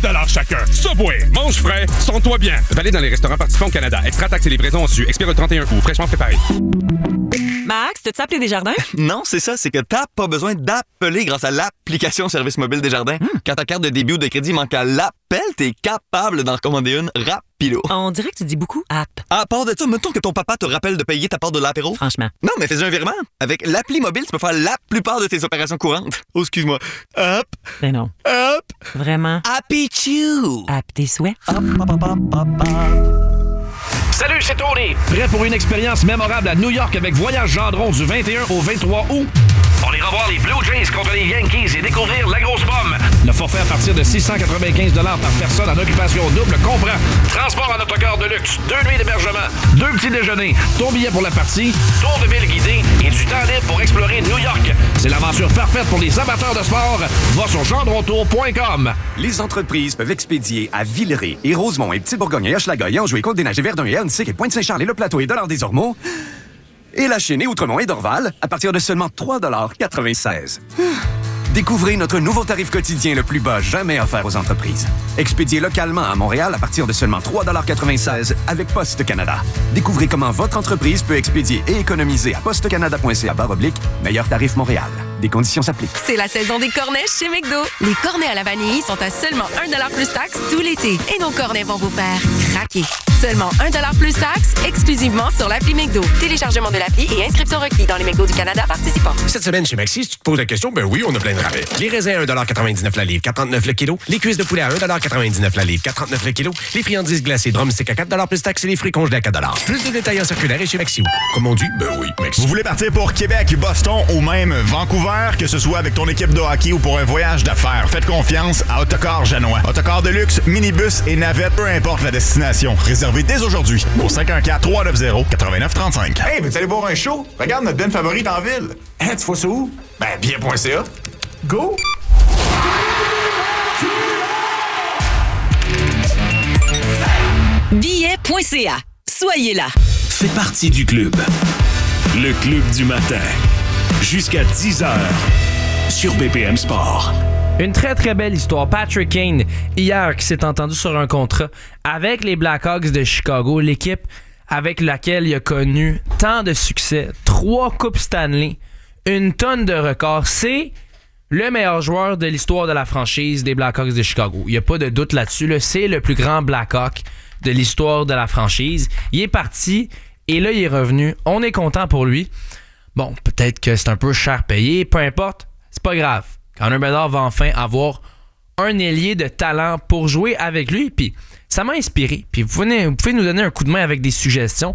$ chacun. Subway, mange frais, sens-toi bien. Valide dans les restaurants participants au Canada. Extra taxes et livraison en su. Expire le 31 août. Fraîchement préparé. Max, t'as-tu appelé Desjardins? Non, c'est ça. C'est que t'as pas besoin d'appeler grâce à l'application Service mobile Desjardins. Quand ta carte de débit ou de crédit manque à l'appel, t'es capable d'en commander une rapido. On dirait que tu dis beaucoup app. À part de ça, mettons que ton papa te rappelle de payer ta part de l'apéro. Franchement. Non, mais fais un virement. Avec l'appli mobile, tu peux faire la plupart de tes opérations courantes. Oh, excuse-moi. Hop. Ben non. Hop. Vraiment. Happy Chew. App tes souhaits. Hop, hop, hop, hop, hop. Salut, c'est Tony. Prêt pour une expérience mémorable à New York avec Voyage Gendron du 21 au 23 août? On ira voir les Blue Jays contre les Yankees et découvrir la grosse pomme. Le forfait à partir de 695 $ par personne en occupation double comprend transport en autocar de luxe, 2 nuits d'hébergement, 2 petits déjeuners, ton billet pour la partie, tour de ville guidé et du temps libre pour explorer New York. C'est l'aventure parfaite pour les amateurs de sport. Va sur gendrontour.com. Les entreprises peuvent expédier à Villeray et Rosemont et Petit-Bourgogne et Hochelaga et Anjou et Côte-des-Neiges et Verdun et Ahuntsic et Pointe-Saint-Charles et Le Plateau et Dollard-des-Ormeaux et La Chênaie, Outremont et Dorval à partir de seulement 3,96 $. Découvrez notre nouveau tarif quotidien le plus bas jamais offert aux entreprises. Expédié localement à Montréal à partir de seulement 3,96 $ avec Poste Canada. Découvrez comment votre entreprise peut expédier et économiser à postecanada.ca/meilleur tarif Montréal. Des conditions s'appliquent. C'est la saison des cornets chez McDo. Les cornets à la vanille sont à seulement 1 $ plus taxes tout l'été. Et nos cornets vont vous faire craquer. Seulement 1 $ plus taxes, exclusivement sur l'appli McDo. Téléchargement de l'appli et inscription requis dans les McDo du Canada participants. Cette semaine chez Maxi, si tu te poses la question, ben oui, on a plein de rabais. Les raisins à 1,99 $ la livre, 4,39 $ le kilo. Les cuisses de poulet à 1,99 $ la livre, 4,39 $ le kilo. Les friandises glacées drumstick à 4 $ plus taxes et les fruits congelés à 4 $. Plus de détails en circulaire et chez Maxi. Comme on dit, ben oui, Maxi. Vous voulez partir pour Québec, Boston ou même Vancouver, que ce soit avec ton équipe de hockey ou pour un voyage d'affaires, faites confiance à Autocar Janois. Autocar de luxe, minibus et navette, peu importe la destination. Réservez dès aujourd'hui au 514-390-8935. Hey, veux-tu aller voir un show? Regarde notre band favorite en ville. Hein, tu vois ça où? Ben, bien.ca. Go! Billet.ca. Soyez là. Fais partie du club. Le club du matin. Jusqu'à 10h sur BPM Sport. Une très très belle histoire. Patrick Kane, hier, qui s'est entendu sur un contrat avec les Blackhawks de Chicago, l'équipe avec laquelle il a connu tant de succès, 3 Coupes Stanley, une tonne de records. C'est le meilleur joueur de l'histoire de la franchise des Blackhawks de Chicago. Il n'y a pas de doute là-dessus. Là. C'est le plus grand Blackhawk de l'histoire de la franchise. Il est parti et là, il est revenu. On est content pour lui. Bon, peut-être que c'est un peu cher payé. Peu importe, c'est pas grave. Connor Bedard va enfin avoir un ailier de talent pour jouer avec lui. Puis ça m'a inspiré. Puis vous pouvez nous donner un coup de main avec des suggestions.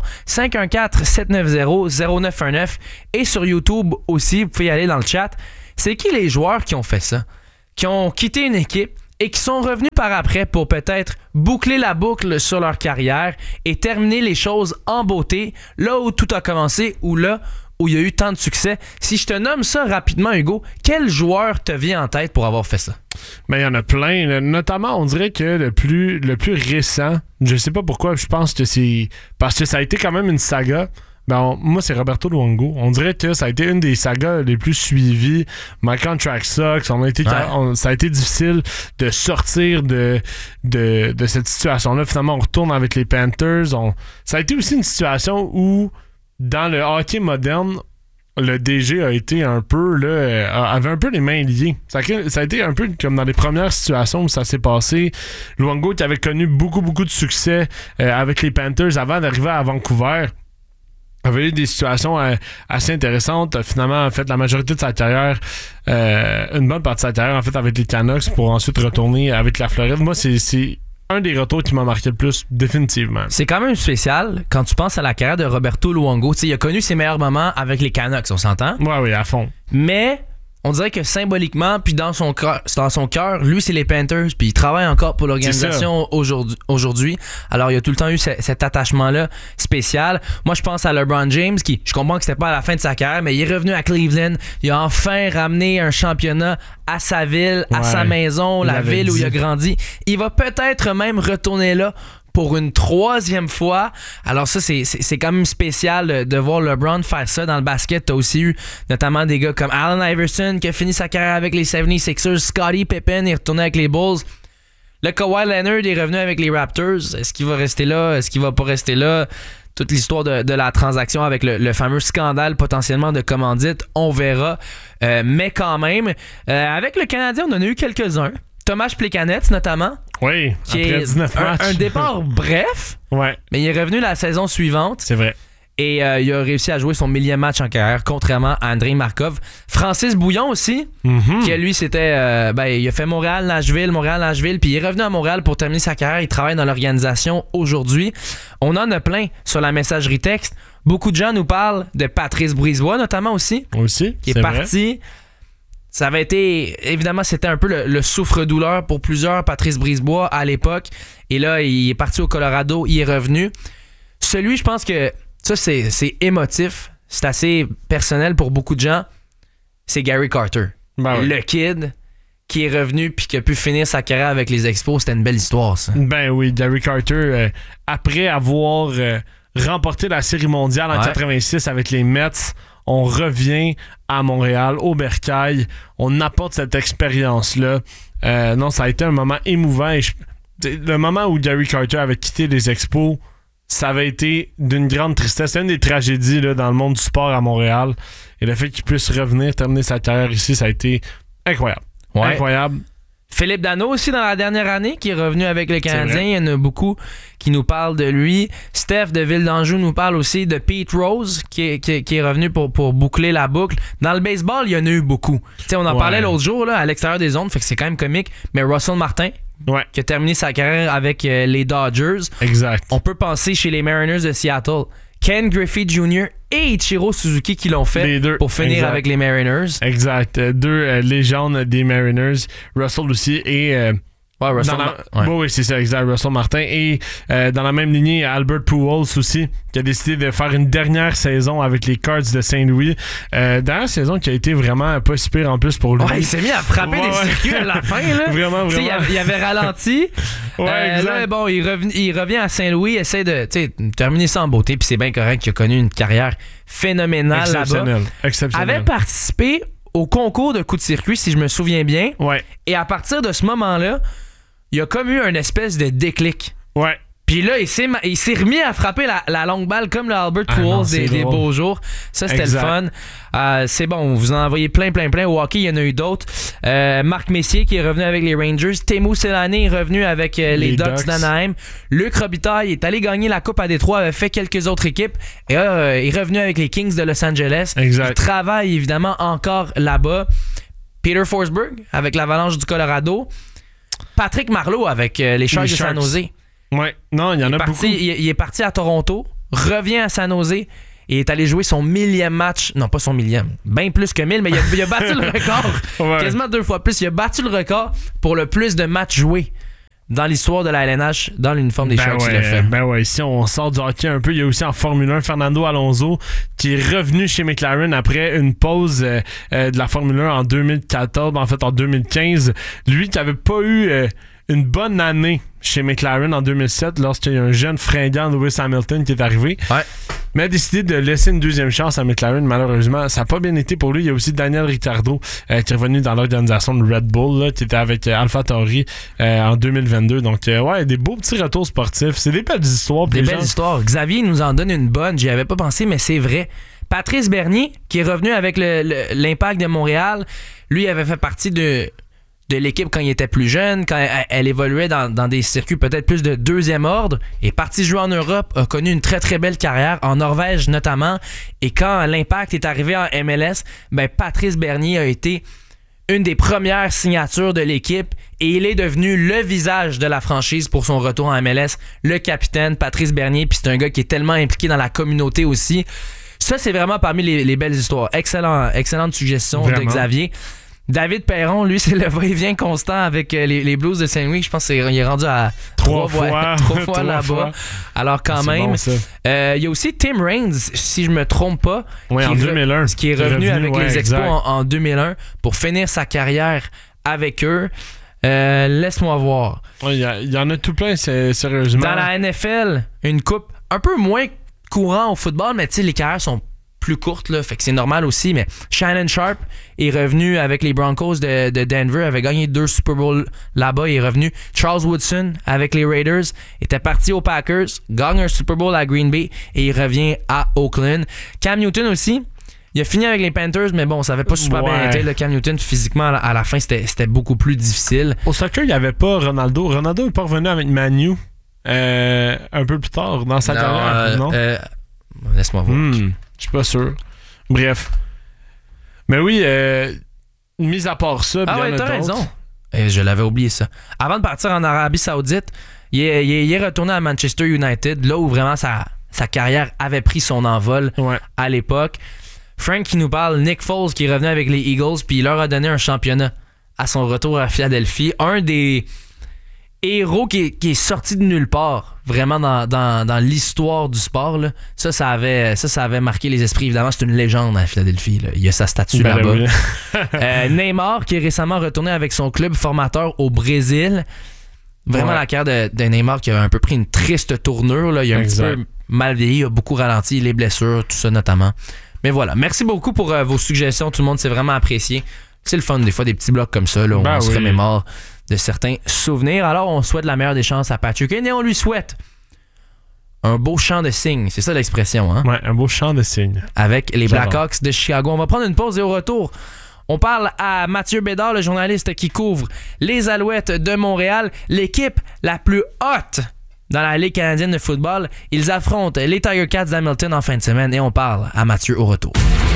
514-790-0919 et sur YouTube aussi, vous pouvez y aller dans le chat. C'est qui les joueurs qui ont fait ça? Qui ont quitté une équipe et qui sont revenus par après pour peut-être boucler la boucle sur leur carrière et terminer les choses en beauté, là où tout a commencé ou là où il y a eu tant de succès. Si je te nomme ça rapidement, Hugo, quel joueur te vient en tête pour avoir fait ça? Ben, il y en a plein. Notamment, on dirait que le plus récent, je sais pas pourquoi, je pense que c'est parce que ça a été quand même une saga. Moi, c'est Roberto Luongo. On dirait que ça a été une des sagas les plus suivies. My Contract Sucks. Ça a été difficile de sortir de cette situation-là. Finalement, on retourne avec les Panthers. Ça a été aussi une situation où, dans le hockey moderne, le DG a été un peu avait un peu les mains liées. Ça a été un peu comme dans les premières situations où ça s'est passé. Luongo, qui avait connu beaucoup, beaucoup de succès avec les Panthers avant d'arriver à Vancouver, avait eu des situations assez intéressantes. Finalement, a fait la majorité de sa carrière, une bonne partie de sa carrière, en fait, avec les Canucks pour ensuite retourner avec la Floride. Moi, c'est un des retours qui m'a marqué le plus, définitivement. C'est quand même spécial quand tu penses à la carrière de Roberto Luongo. T'sais, il a connu ses meilleurs moments avec les Canucks, on s'entend? Oui, à fond. Mais on dirait que symboliquement, puis dans son cœur, lui, c'est les Panthers, puis il travaille encore pour l'organisation aujourd'hui. Alors, il y a tout le temps eu cet attachement-là spécial. Moi, je pense à LeBron James, qui, je comprends que c'était pas à la fin de sa carrière, mais il est revenu à Cleveland. Il a enfin ramené un championnat à sa ville, à sa maison, la ville où il a grandi. Il va peut-être même retourner là pour une 3e fois. Alors ça, c'est quand même spécial de voir LeBron faire ça. Dans le basket, t'as aussi eu notamment des gars comme Allen Iverson qui a fini sa carrière avec les 76ers, Scottie Pippen est retourné avec les Bulls. Le Kawhi Leonard est revenu avec les Raptors. Est-ce qu'il va rester là? Est-ce qu'il va pas rester là? Toute l'histoire de la transaction avec le fameux scandale potentiellement de commandite, on verra. Mais quand même, avec le Canadien, on en a eu quelques-uns. Tomáš Plekanec notamment. Oui, qui après est 19 matchs. Un départ bref, ouais. Mais il est revenu la saison suivante. C'est vrai. Et il a réussi à jouer son 1000e match en carrière, contrairement à Andrei Markov. Francis Bouillon aussi, qui lui, c'était... il a fait Montréal-Nashville, puis il est revenu à Montréal pour terminer sa carrière. Il travaille dans l'organisation aujourd'hui. On en a plein sur la messagerie texte. Beaucoup de gens nous parlent de Patrice Brisebois, notamment aussi. Qui est parti. Vrai. Ça avait été... Évidemment, c'était un peu le souffre-douleur pour plusieurs, Patrice Brisebois, à l'époque. Et là, il est parti au Colorado, il est revenu. Celui, je pense que... Ça, c'est émotif. C'est assez personnel pour beaucoup de gens. C'est Gary Carter. Ben oui. Le kid qui est revenu puis qui a pu finir sa carrière avec les Expos. C'était une belle histoire, ça. Ben oui, Gary Carter, après avoir remporté la Série mondiale en 86 avec les Mets, on revient à Montréal, au Bercail. On apporte cette expérience-là. Non, ça a été un moment émouvant. Et le moment où Gary Carter avait quitté les Expos, ça avait été d'une grande tristesse. C'est une des tragédies là, dans le monde du sport à Montréal. Et le fait qu'il puisse revenir, terminer sa carrière ici, ça a été incroyable. Ouais. Incroyable. Philippe Danault aussi dans la dernière année qui est revenu avec le Canadien. Il y en a beaucoup qui nous parlent de lui. Steph de Ville d'Anjou nous parle aussi de Pete Rose qui est revenu pour boucler la boucle. Dans le baseball, il y en a eu beaucoup. T'sais, on en parlait l'autre jour là, à l'extérieur des zones, fait que c'est quand même comique. Mais Russell Martin, qui a terminé sa carrière avec les Dodgers. Exact. On peut penser chez les Mariners de Seattle. Ken Griffey Jr. et Ichiro Suzuki qui l'ont fait pour finir avec les Mariners. Exact. Deux légendes des Mariners. Russell aussi et... oui, c'est ça, exact. Russell Martin. Et dans la même lignée, Albert Pujols aussi, qui a décidé de faire une dernière saison avec les Cards de Saint-Louis. Dernière saison qui a été vraiment pas si pire en plus pour lui. Ouais, il s'est mis à frapper des circuits à la fin. Là. Vraiment. Il avait ralenti. Là, bon, il revient à Saint-Louis, essaie de terminer ça en beauté. Puis c'est bien correct qu'il a connu une carrière phénoménale là-bas. Exceptionnel. Avait participé au concours de coup de circuit, si je me souviens bien. Ouais. Et à partir de ce moment-là, il y a comme eu une espèce de déclic. Ouais. Puis là, il s'est remis à frapper la longue balle comme le Albert Pujols des beaux jours. Ça, c'était le fun. C'est bon, vous en envoyez plein. Au hockey, il y en a eu d'autres. Marc Messier qui est revenu avec les Rangers. Teemu Selanne est revenu avec les Ducks d'Anaheim. Luc Robitaille est allé gagner la Coupe à Détroit, avait fait quelques autres équipes. Et est revenu avec les Kings de Los Angeles. Exact. Il travaille évidemment encore là-bas. Peter Forsberg avec l'Avalanche du Colorado. Patrick Marleau avec les Sharks de San Jose. Ouais, non, il y en a beaucoup. Il est parti à Toronto, revient à San Jose et est allé jouer son 1000e match. Non, pas son 1000e, bien plus que 1000, mais il a battu le record. Quasiment 2 fois plus. Il a battu le record pour le plus de matchs joués dans l'histoire de la LNH dans l'uniforme des Sharks. Il l'a fait. Ben ouais, si on sort du hockey un peu, il y a aussi en Formule 1 Fernando Alonso qui est revenu chez McLaren après une pause de la Formule 1 en 2014, en fait en 2015. Lui qui avait pas eu une bonne année chez McLaren en 2007 lorsqu'il y a un jeune fringant Lewis Hamilton qui est arrivé. Ouais. Mais a décidé de laisser une deuxième chance à McLaren. Malheureusement, ça n'a pas bien été pour lui. Il y a aussi Daniel Ricciardo qui est revenu dans l'organisation de Red Bull, là, qui était avec AlphaTauri en 2022. Donc, des beaux petits retours sportifs. C'est des belles histoires. Des belles histoires. Xavier nous en donne une bonne. J'y avais pas pensé, mais c'est vrai. Patrice Bernier, qui est revenu avec l'Impact de Montréal, lui avait fait partie de l'équipe quand il était plus jeune, quand elle évoluait dans des circuits peut-être plus de deuxième ordre, est parti jouer en Europe, a connu une très très belle carrière, en Norvège notamment, et quand l'Impact est arrivé en MLS, Patrice Bernier a été une des premières signatures de l'équipe et il est devenu le visage de la franchise pour son retour en MLS, le capitaine Patrice Bernier, puis c'est un gars qui est tellement impliqué dans la communauté aussi. Ça, c'est vraiment parmi les belles histoires. Excellente suggestion de Xavier. David Perron, lui, c'est le va-et-vient constant avec les Blues de Saint-Louis. Je pense qu'il est rendu à 3 fois là-bas. Alors, quand même. Il y a aussi Tim Raines, si je me trompe pas, en 2001. Qui est revenu avec les Expos en 2001 pour finir sa carrière avec eux. Laisse-moi voir. Il y en a tout plein, sérieusement. Dans la NFL, une coupe un peu moins courant au football, mais tu sais, les carrières sont plus courte, là, fait que c'est normal aussi, mais Shannon Sharp est revenu avec les Broncos de Denver, avait gagné 2 Super Bowls là-bas, il est revenu. Charles Woodson avec les Raiders était parti aux Packers, gagne un Super Bowl à Green Bay et il revient à Oakland. Cam Newton aussi, il a fini avec les Panthers, mais bon, ça avait pas super bien été. Le Cam Newton, physiquement, à la fin, c'était beaucoup plus difficile. Au soccer, il n'y avait pas Ronaldo. Ronaldo n'est pas revenu avec Manu un peu plus tard dans sa carrière, non? Laisse-moi voir. Je suis pas sûr. Bref. Mais oui, mis à part ça, ah ouais, t'as raison. Je l'avais oublié ça. Avant de partir en Arabie Saoudite, il est retourné à Manchester United, là où vraiment sa carrière avait pris son envol à l'époque. Frank qui nous parle, Nick Foles qui est revenu avec les Eagles, puis il leur a donné un championnat à son retour à Philadelphie. Un des héros qui est sorti de nulle part, vraiment dans l'histoire du sport, là. Ça avait marqué les esprits. Évidemment, c'est une légende à Philadelphie, là. Il y a sa statue là-bas. Oui. Neymar qui est récemment retourné avec son club formateur au Brésil. Vraiment la carrière de Neymar qui a un peu pris une triste tournure, là. Il a un petit peu mal vieilli, il a beaucoup ralenti, les blessures, tout ça notamment. Mais voilà, merci beaucoup pour vos suggestions, tout le monde, c'est vraiment apprécié. C'est le fun des fois, des petits blocs comme ça, là, où on se remémore de certains souvenirs. Alors, on souhaite la meilleure des chances à Patrick Kane et on lui souhaite un beau chant de cygne. C'est ça l'expression, hein? Ouais, un beau chant de cygne. Avec les Blackhawks de Chicago. On va prendre une pause et au retour, on parle à Mathieu Bédard, le journaliste qui couvre les Alouettes de Montréal, l'équipe la plus haute dans la Ligue canadienne de football. Ils affrontent les Tiger Cats d'Hamilton en fin de semaine et on parle à Mathieu au retour.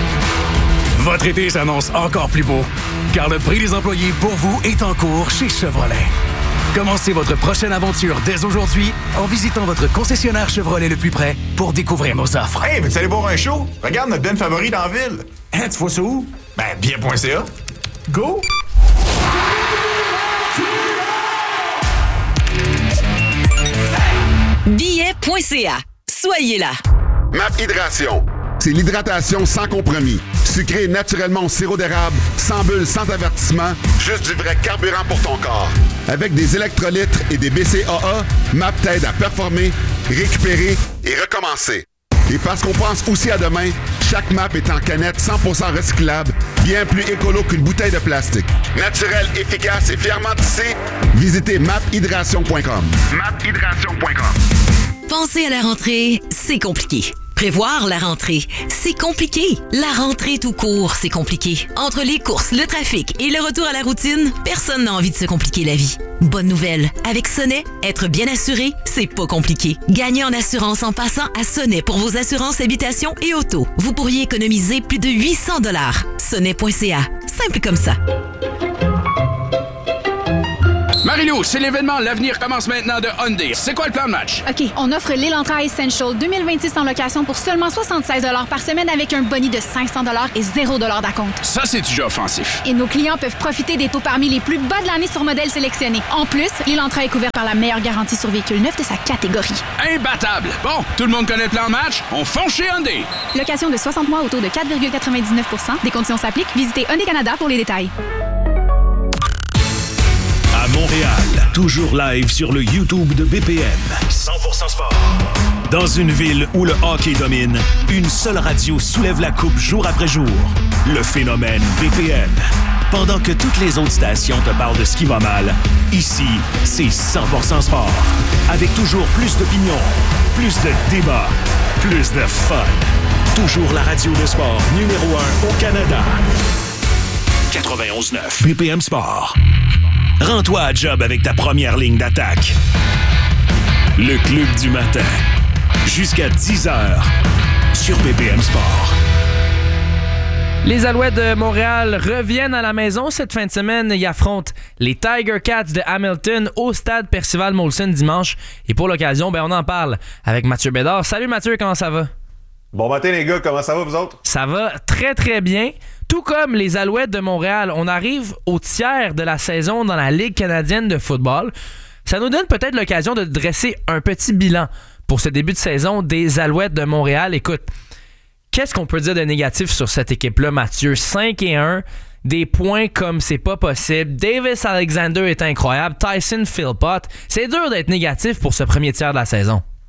Votre été s'annonce encore plus beau, car le prix des employés pour vous est en cours chez Chevrolet. Commencez votre prochaine aventure dès aujourd'hui en visitant votre concessionnaire Chevrolet le plus près pour découvrir nos offres. Hey, veux-tu aller boire un show? Regarde notre den favori dans la ville. Hein, tu vois ça où? Ben, bien.ca. Go! Billet.ca. Soyez là. MAP Hydration. C'est l'hydratation sans compromis. Sucré naturellement au sirop d'érable, sans bulles, sans avertissement, juste du vrai carburant pour ton corps. Avec des électrolytes et des BCAA, MAP t'aide à performer, récupérer et recommencer. Et parce qu'on pense aussi à demain, chaque MAP est en canette 100% recyclable, bien plus écolo qu'une bouteille de plastique. Naturel, efficace et fièrement tissé, visitez maphydration.com. maphydration.com. Pensez à la rentrée, c'est compliqué. Prévoir la rentrée, c'est compliqué. La rentrée tout court, c'est compliqué. Entre les courses, le trafic et le retour à la routine, personne n'a envie de se compliquer la vie. Bonne nouvelle, avec Sonnet, être bien assuré, c'est pas compliqué. Gagnez en assurance en passant à Sonnet pour vos assurances habitation et auto. Vous pourriez économiser plus de 800 $. Sonnet.ca, simple comme ça. Marie-Lou, c'est l'événement L'avenir commence maintenant de Hyundai. C'est quoi le plan de match? OK, on offre l'Elantra Essential 2026 en location pour seulement 76 $ par semaine avec un boni de 500 $ et 0 $ d'acompte. Ça, c'est déjà offensif. Et nos clients peuvent profiter des taux parmi les plus bas de l'année sur modèles sélectionnés. En plus, l'Elantra est couvert par la meilleure garantie sur véhicule neuf de sa catégorie. Imbattable! Bon, tout le monde connaît le plan de match? On fonce chez Hyundai! Location de 60 mois au taux de 4,99 %. Des conditions s'appliquent. Visitez Hyundai Canada pour les détails. À Montréal, toujours live sur le YouTube de BPM. 100% sport. Dans une ville où le hockey domine, une seule radio soulève la coupe jour après jour. Le phénomène BPM. Pendant que toutes les autres stations te parlent de ce qui va mal, ici, c'est 100% sport. Avec toujours plus d'opinions, plus de débats, plus de fun. Toujours la radio de sport numéro 1 au Canada. 91.9 BPM Sport. Rends-toi à job avec ta première ligne d'attaque. Le Club du matin. Jusqu'à 10h sur BPM Sport. Les Alouettes de Montréal reviennent à la maison cette fin de semaine. Ils affrontent les Tiger Cats de Hamilton au stade Percival Molson dimanche. Et pour l'occasion, on en parle avec Mathieu Bédard. Salut Mathieu, comment ça va? Bon matin les gars, comment ça va vous autres? Ça va très très bien. Tout comme les Alouettes de Montréal, on arrive au tiers de la saison dans la Ligue canadienne de football. Ça nous donne peut-être l'occasion de dresser un petit bilan pour ce début de saison des Alouettes de Montréal. Écoute, qu'est-ce qu'on peut dire de négatif sur cette équipe-là, Mathieu? 5-1, des points comme c'est pas possible. Davis Alexander est incroyable. Tyson Philpott. C'est dur d'être négatif pour ce premier tiers de la saison.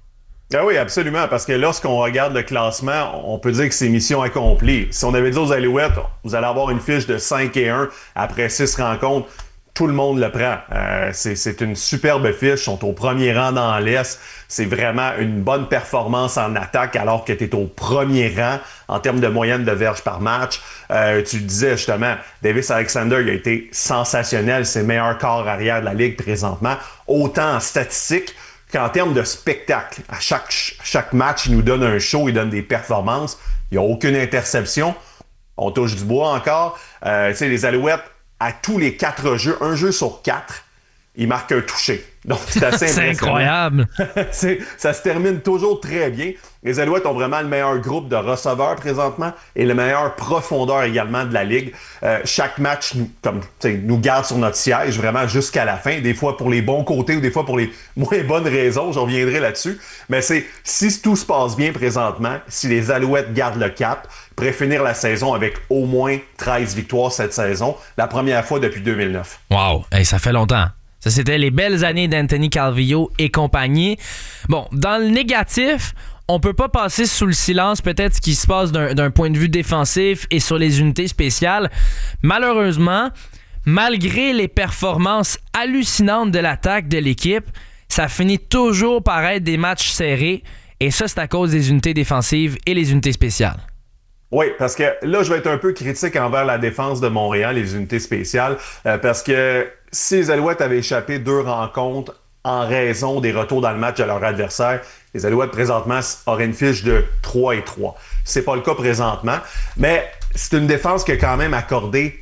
Ah oui, absolument, parce que lorsqu'on regarde le classement, on peut dire que c'est mission accomplie. Si on avait dit aux Alouettes, vous allez avoir une fiche de 5-1 après 6 rencontres, tout le monde le prend. C'est une superbe fiche, ils sont au premier rang dans l'Est. C'est vraiment une bonne performance en attaque alors que tu es au premier rang en termes de moyenne de verges par match. Tu le disais justement, Davis Alexander, il a été sensationnel, c'est le meilleur corps arrière de la Ligue présentement, autant en statistiques qu'en termes de spectacle. À chaque match, il nous donne un show, il donne des performances. Il n'y a aucune interception. On touche du bois encore. Tu sais, les Alouettes, à tous les 4 jeux, un jeu sur 4, ils marquent un touché. Donc, c'est assez C'est incroyable. Ça se termine toujours très bien. Les Alouettes ont vraiment le meilleur groupe de receveurs présentement et le meilleur profondeur également de la Ligue. Chaque match nous garde sur notre siège vraiment jusqu'à la fin. Des fois pour les bons côtés ou des fois pour les moins bonnes raisons. Je reviendrai là-dessus. Mais si tout se passe bien présentement, si les Alouettes gardent le cap, pourraient finir la saison avec au moins 13 victoires cette saison. La première fois depuis 2009. Wow, hey, ça fait longtemps. Ça, c'était les belles années d'Anthony Calvillo et compagnie. Bon, dans le négatif, on peut pas passer sous le silence peut-être ce qui se passe d'un point de vue défensif et sur les unités spéciales. Malheureusement, malgré les performances hallucinantes de l'attaque de l'équipe, ça finit toujours par être des matchs serrés. Et ça, c'est à cause des unités défensives et les unités spéciales. Oui, parce que là, je vais être un peu critique envers la défense de Montréal, les unités spéciales, parce que si les Alouettes avaient échappé 2 rencontres en raison des retours dans le match de leur adversaire, les Alouettes, présentement, auraient une fiche de 3-3. C'est pas le cas présentement, mais c'est une défense qui a quand même accordé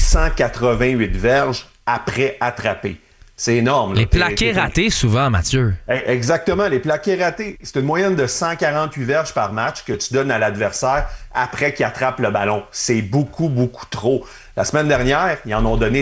888 verges après attrapé. C'est énorme. Les plaqués ratés, souvent, Mathieu. Exactement, les plaqués ratés. C'est une moyenne de 148 verges par match que tu donnes à l'adversaire après qu'il attrape le ballon. C'est beaucoup, beaucoup trop. La semaine dernière, ils en ont donné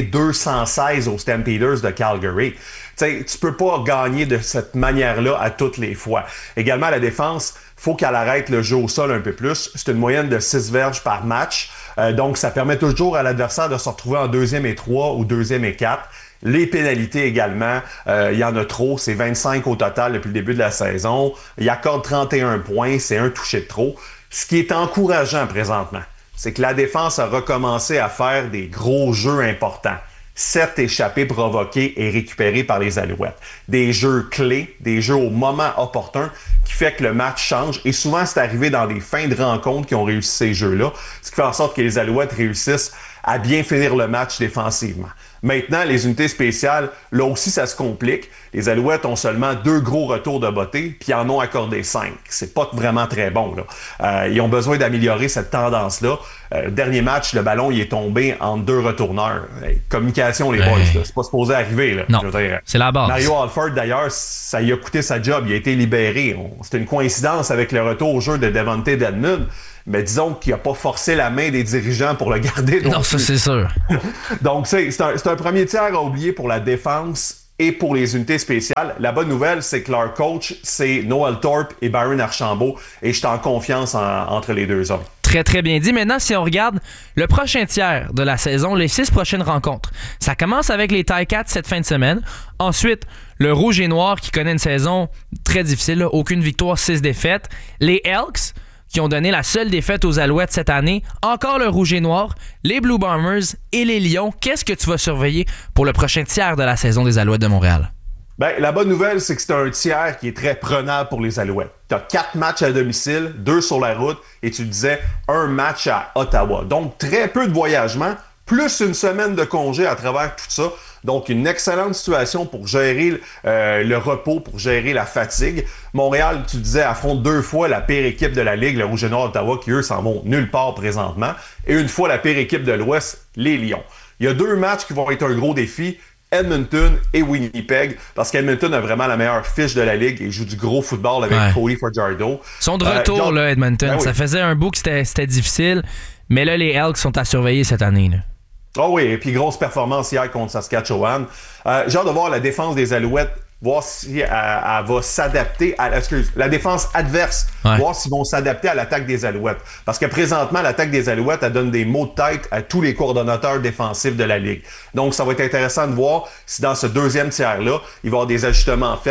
216 aux Stampeders de Calgary. T'sais, tu peux pas gagner de cette manière-là à toutes les fois. Également, la défense, faut qu'elle arrête le jeu au sol un peu plus. C'est une moyenne de 6 verges par match. Donc, ça permet toujours à l'adversaire de se retrouver en 2e et 3 ou 2e et 4. Les pénalités également, il y en a trop, c'est 25 au total depuis le début de la saison. Il accorde 31 points, c'est un touché de trop. Ce qui est encourageant présentement, c'est que la défense a recommencé à faire des gros jeux importants. 7 échappées provoquées et récupérées par les Alouettes. Des jeux clés, des jeux au moment opportun qui fait que le match change. Et souvent, c'est arrivé dans des fins de rencontres qui ont réussi ces jeux-là, ce qui fait en sorte que les Alouettes réussissent à bien finir le match défensivement. Maintenant, les unités spéciales, là aussi, ça se complique. Les Alouettes ont seulement 2 gros retours de beauté, puis ils en ont accordé 5. C'est pas vraiment très bon, là. Ils ont besoin d'améliorer cette tendance-là. Dernier match, le ballon, il est tombé entre 2 retourneurs. Communication, les boys, là. C'est pas supposé arriver, là. Non, c'est la base. Mario Alford, d'ailleurs, ça lui a coûté sa job. Il a été libéré. C'était une coïncidence avec le retour au jeu de Devontae Dedmon. Mais disons qu'il n'a pas forcé la main des dirigeants pour le garder. Non, ça c'est sûr. Donc, c'est un premier tiers à oublier pour la défense et pour les unités spéciales. La bonne nouvelle, c'est que leur coach, c'est Noel Thorpe et Byron Archambault. Et je suis en confiance entre les deux hommes. Très, très bien dit. Maintenant, si on regarde le prochain tiers de la saison, les 6 prochaines rencontres, ça commence avec les Ticats cette fin de semaine. Ensuite, le Rouge et Noir qui connaît une saison très difficile. Là. Aucune victoire, 6 défaites. Les Elks qui ont donné la seule défaite aux Alouettes cette année. Encore le Rouge et Noir, les Blue Bombers et les Lions. Qu'est-ce que tu vas surveiller pour le prochain tiers de la saison des Alouettes de Montréal? Ben, la bonne nouvelle, c'est que c'est un tiers qui est très prenable pour les Alouettes. Tu as 4 matchs à domicile, 2 sur la route, et tu disais un match à Ottawa. Donc, très peu de voyagement, plus une semaine de congé à travers tout ça. Donc, une excellente situation pour gérer le repos, pour gérer la fatigue. Montréal, tu disais, affronte 2 fois la pire équipe de la Ligue, le Rouge et Noir d'Ottawa, qui, eux, s'en vont nulle part présentement. Et une fois la pire équipe de l'Ouest, les Lions. Il y a 2 matchs qui vont être un gros défi. Edmonton et Winnipeg, parce qu'Edmonton a vraiment la meilleure fiche de la Ligue et joue du gros football avec Cody Fajardo. Ils sont de retour, là, Edmonton. Ben oui. Ça faisait un bout que c'était difficile, mais là, les Elks sont à surveiller cette année. Là. Oh oui, et puis grosse performance hier contre Saskatchewan. J'ai hâte de voir la défense des Alouettes, voir si elle va s'adapter à la défense adverse, voir s'ils vont s'adapter à l'attaque des Alouettes. Parce que présentement, l'attaque des Alouettes, elle donne des maux de tête à tous les coordonnateurs défensifs de la Ligue. Donc, ça va être intéressant de voir si dans ce deuxième tiers-là, il va y avoir des ajustements faits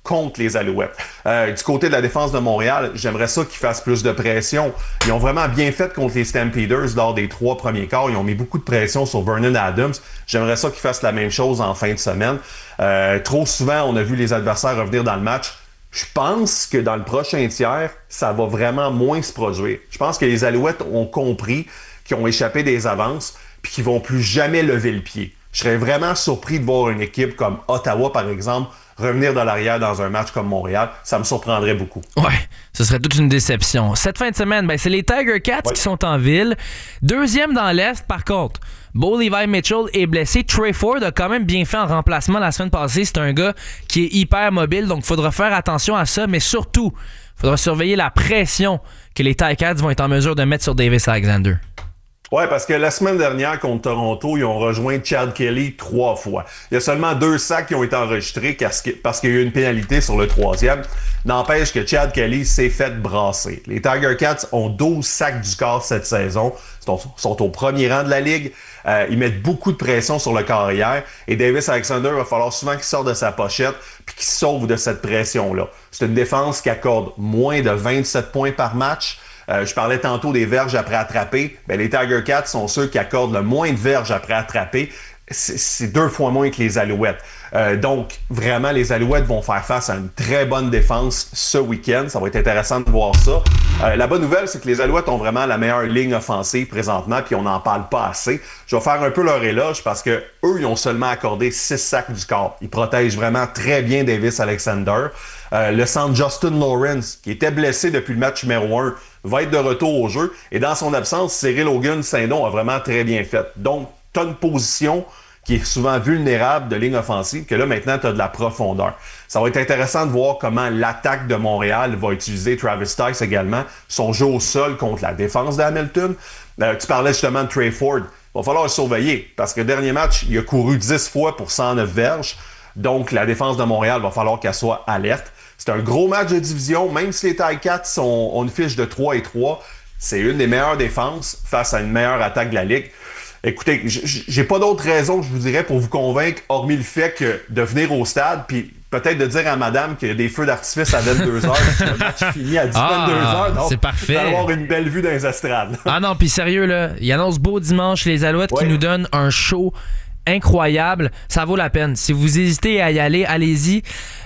contre les Alouettes. Du côté de la défense de Montréal, j'aimerais ça qu'ils fassent plus de pression. Ils ont vraiment bien fait contre les Stampeders lors des 3 premiers quarts. Ils ont mis beaucoup de pression sur Vernon Adams. J'aimerais ça qu'ils fassent la même chose en fin de semaine. Trop souvent, on a vu les adversaires revenir dans le match. Je pense que dans le prochain tiers, ça va vraiment moins se produire. Je pense que les Alouettes ont compris qu'ils ont échappé des avances puis qu'ils vont plus jamais lever le pied. Je serais vraiment surpris de voir une équipe comme Ottawa, par exemple, revenir de l'arrière dans un match comme Montréal. Ça me surprendrait beaucoup. Ouais, ce serait toute une déception. Cette fin de semaine, c'est les Tiger Cats qui sont en ville. Deuxième dans l'Est, par contre. Bo Levi Mitchell est blessé. Trey Ford a quand même bien fait en remplacement la semaine passée. C'est un gars qui est hyper mobile, donc il faudra faire attention à ça, mais surtout, il faudra surveiller la pression que les Tiger Cats vont être en mesure de mettre sur Davis Alexander. Ouais, parce que la semaine dernière, contre Toronto, ils ont rejoint Chad Kelly 3 fois. Il y a seulement 2 sacs qui ont été enregistrés parce qu'il y a eu une pénalité sur le 3e. N'empêche que Chad Kelly s'est fait brasser. Les Tiger Cats ont 12 sacs du corps cette saison. Ils sont au premier rang de la Ligue. Ils mettent beaucoup de pression sur le carrière. Et Davis Alexander, il va falloir souvent qu'il sorte de sa pochette puis qu'il sauve de cette pression-là. C'est une défense qui accorde moins de 27 points par match. Je parlais tantôt des verges après attraper. Les Tiger Cats sont ceux qui accordent le moins de verges après attraper. C'est 2 fois moins que les Alouettes. Donc, vraiment, les Alouettes vont faire face à une très bonne défense ce week-end. Ça va être intéressant de voir ça. La bonne nouvelle, c'est que les Alouettes ont vraiment la meilleure ligne offensive présentement, puis on n'en parle pas assez. Je vais faire un peu leur éloge parce que eux, ils ont seulement accordé 6 sacs du corps. Ils protègent vraiment très bien Davis Alexander. Le centre Justin Lawrence, qui était blessé depuis le match numéro 1, va être de retour au jeu. Et dans son absence, Cyril Hogan-Saint-Don a vraiment très bien fait. Donc, tu as une position qui est souvent vulnérable de ligne offensive, que là, maintenant, tu as de la profondeur. Ça va être intéressant de voir comment l'attaque de Montréal va utiliser Travis Stice également, son jeu au sol contre la défense d'Hamilton. Tu parlais justement de Trey Ford. Il va falloir le surveiller, parce que le dernier match, il a couru 10 fois pour 109 verges. Donc, la défense de Montréal va falloir qu'elle soit alerte. C'est un gros match de division, même si les Ticats ont une fiche de 3-3, c'est une des meilleures défenses face à une meilleure attaque de la Ligue. Écoutez, j'ai pas d'autre raison, je vous dirais, pour vous convaincre, hormis le fait que de venir au stade, puis peut-être de dire à madame qu'il y a des feux d'artifice à 22h, puis le match finit à 22h, donc c'est parfait. Vous allez avoir une belle vue dans les estrades. Ah non, puis sérieux, là, il annonce beau dimanche, les Alouettes qui nous donnent un show incroyable. Ça vaut la peine. Si vous hésitez à y aller, allez-y.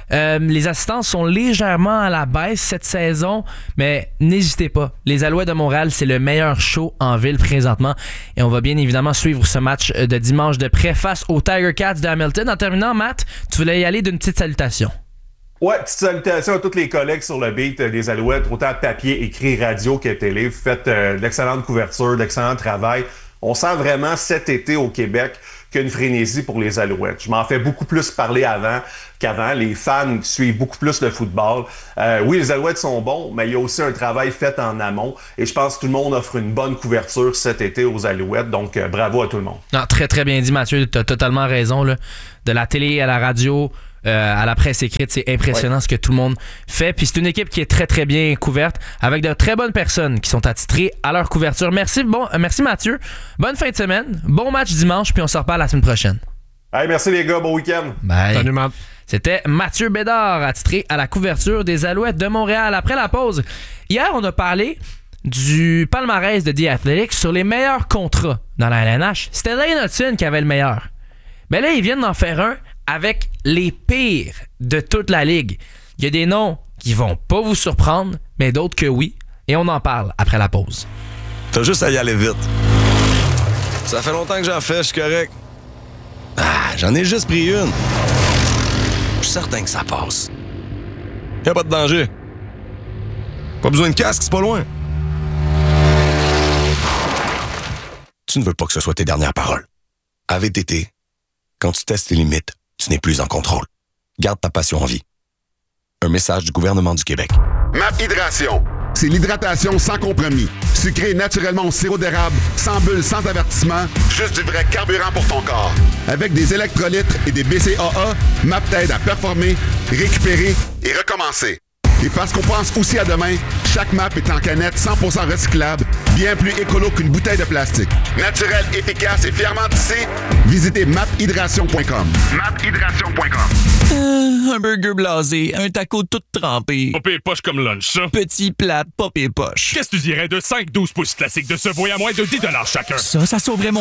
Les assistances sont légèrement à la baisse cette saison, mais n'hésitez pas. Les Alouettes de Montréal, c'est le meilleur show en ville présentement. Et on va bien évidemment suivre ce match de dimanche de près face aux Tiger Cats de Hamilton. En terminant, Matt, tu voulais y aller d'une petite salutation. Ouais, petite salutation à tous les collègues sur le beat des Alouettes, autant papier, écrit, radio que télé. Vous faites de l'excellente couverture, de l'excellent travail. On sent vraiment cet été au Québec qu'une frénésie pour les Alouettes. Je m'en fais beaucoup plus parler qu'avant. Les fans suivent beaucoup plus le football. Oui, les Alouettes sont bons, mais il y a aussi un travail fait en amont. Et je pense que tout le monde offre une bonne couverture cet été aux Alouettes. Donc, bravo à tout le monde. Non, très, très bien dit, Mathieu. Tu as totalement raison. Là. De la télé à la radio, à la presse écrite, c'est impressionnant ce que tout le monde fait. Puis c'est une équipe qui est très, très bien couverte avec de très bonnes personnes qui sont attitrées à leur couverture. Merci Mathieu. Bonne fin de semaine. Bon match dimanche, puis on se reparle la semaine prochaine. Hey, merci les gars. Bon week-end. Bye. Salut, Matt. C'était Mathieu Bédard, attitré à la couverture des Alouettes de Montréal. Après la pause, hier, on a parlé du palmarès de The Athletic sur les meilleurs contrats dans la LNH. C'était Lane Hudson qui avait le meilleur. Mais là, ils viennent d'en faire un avec les pires de toute la Ligue. Il y a des noms qui vont pas vous surprendre, mais d'autres que oui. Et on en parle après la pause. T'as juste à y aller vite. Ça fait longtemps que j'en fais, je suis correct. J'en ai juste pris une. Je suis certain que ça passe. Y'a pas de danger. Pas besoin de casque, c'est pas loin. Tu ne veux pas que ce soit tes dernières paroles. À VTT, quand tu testes tes limites, tu n'es plus en contrôle. Garde ta passion en vie. Un message du gouvernement du Québec. MAP Hydration. C'est l'hydratation sans compromis. Sucré naturellement au sirop d'érable, sans bulle, sans avertissement, juste du vrai carburant pour ton corps. Avec des électrolytes et des BCAA, MAP t'aide à performer, récupérer et recommencer. Et parce qu'on pense aussi à demain, chaque MAP est en canette 100% recyclable, bien plus écolo qu'une bouteille de plastique. Naturel, efficace et fièrement tissé, visitez maphydration.com. maphydration.com. Un burger blasé, un taco tout trempé. Pas pire poche comme lunch, ça. Petit plat, pas pire poche. Qu'est-ce que tu dirais de 5-12 pouces classiques de Subway à moins de 10$ chacun? Ça sauverait mon